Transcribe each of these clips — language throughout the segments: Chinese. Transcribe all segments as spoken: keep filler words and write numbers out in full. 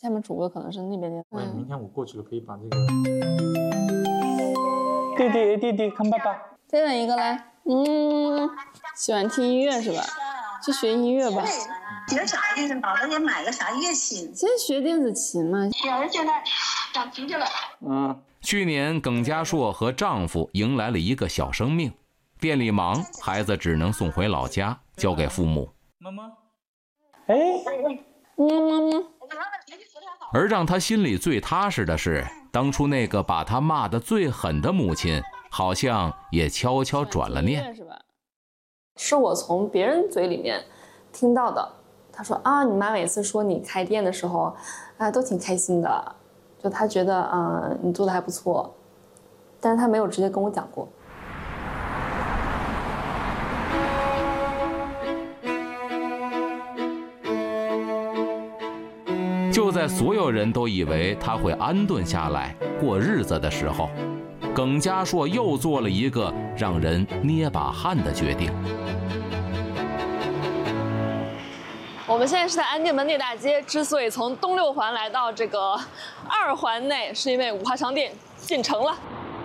下面主播可能是那边的。 哎，明天我过去了，可以把这个。 弟弟弟弟，看爸爸。 再选一个来。嗯，喜欢听音乐是吧？去学音乐吧。 学啥乐器？脑袋也买个啥乐器？ 先学电子琴嘛。 女儿现在长脾气了。 嗯。 去年耿家硕和丈夫迎来了一个小生命，店里忙，孩子只能送回老家交给父母。 妈妈。哎。 嗯嗯嗯。 而让他心里最踏实的是，当初那个把他骂得最狠的母亲，好像也悄悄转了念。 是吧？是我从别人嘴里面听到的。他说啊，你妈每次说你开店的时候，啊，都挺开心的，就他觉得嗯、呃，你做的还不错，但是他没有直接跟我讲过。 就在所有人都以为他会安顿下来过日子的时候，耿家硕又做了一个让人捏把汗的决定。 我们现在是在安定门内大街，之所以从东六环来到这个二环内，是因为五花商店进城了。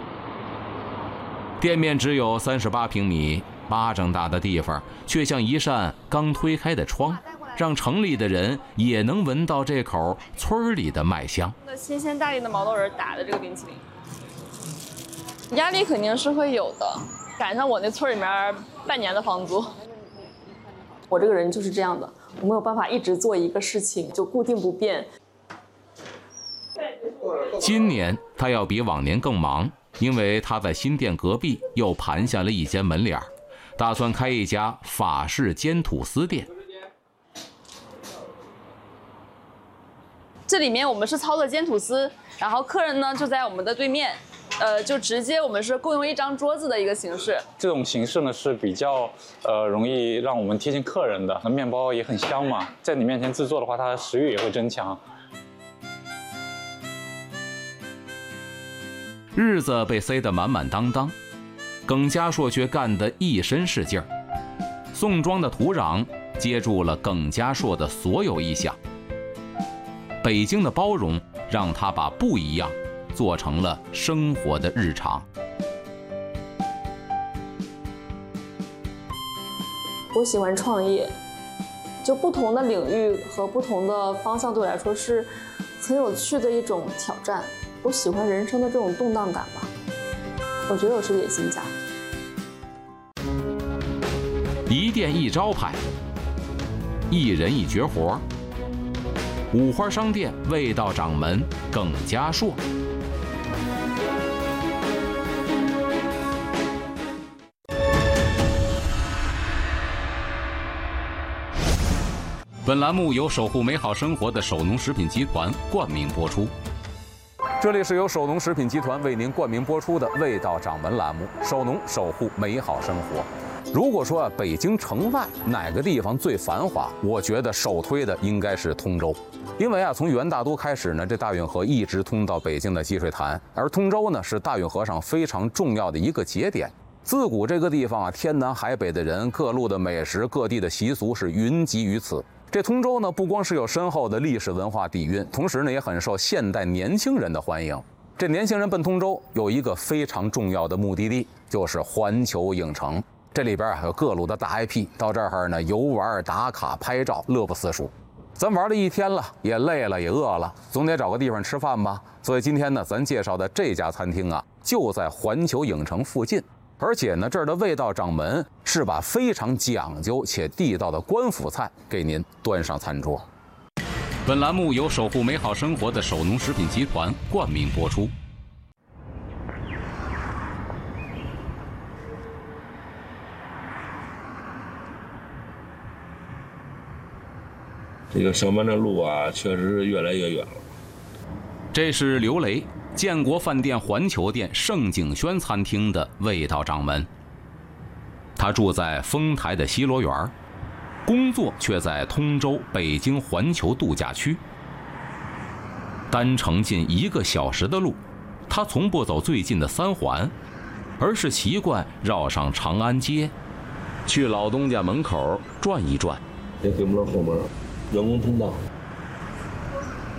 店面只有三十八平米，巴掌大的地方，却像一扇刚推开的窗。让城里的人也能闻到这口村里的麦香。 新鲜大粒的毛豆仁打的这个冰淇淋，压力肯定是会有的，赶上我那村里面半年的房租。我这个人就是这样的，我没有办法一直做一个事情就固定不变。 今年他要比往年更忙，因为他在新店隔壁又盘下了一间门脸，打算开一家法式煎吐司店。 这里面我们是操作煎吐司，然后客人呢就在我们的对面，呃，就直接我们是共用一张桌子的一个形式。 这种形式呢是比较呃容易让我们贴近客人的，那面包也很香嘛，在你面前制作的话，它的食欲也会增强。 日子被塞得满满当当，耿家硕却干得一身是劲儿。宋庄的土壤接住了耿家硕的所有意向。北京的包容让他把不一样做成了生活的日常。 我喜欢创业，就不同的领域和不同的方向对我来说是很有趣的一种挑战。我喜欢人生的这种动荡感吧，我觉得我是野心家。 一店一招牌，一人一绝活。五花商店味道掌门耿家硕。本栏目由守护美好生活的首农食品集团冠名播出。这里是由首农食品集团为您冠名播出的《味道掌门》栏目，首农守护美好生活。如果说啊，北京城外哪个地方最繁华，我觉得首推的应该是通州。因为啊，从元大都开始呢，这大运河一直通到北京的积水潭，而通州呢是大运河上非常重要的一个节点。自古这个地方啊，天南海北的人，各路的美食，各地的习俗是云集于此。这通州呢，不光是有深厚的历史文化底蕴，同时呢，也很受现代年轻人的欢迎。这年轻人奔通州有一个非常重要的目的地，就是环球影城。这里边啊有各路的大 I P， 到这儿呢游玩、打卡、拍照，乐不思蜀。咱玩了一天了，也累了，也饿了，总得找个地方吃饭吧。所以今天呢，咱介绍的这家餐厅啊，就在环球影城附近。而且呢，这儿的味道掌门是把非常讲究且地道的官府菜给您端上餐桌。本栏目由守护美好生活的首农食品集团冠名播出。 这个上班的路啊，确实是越来越远了。 这是刘雷，建国饭店环球店盛景轩餐厅的味道掌门。他住在丰台的西罗园，工作却在通州北京环球度假区。单程近一个小时的路，他从不走最近的三环，而是习惯绕上长安街，去老东家门口转一转。 这对门后门员工通道，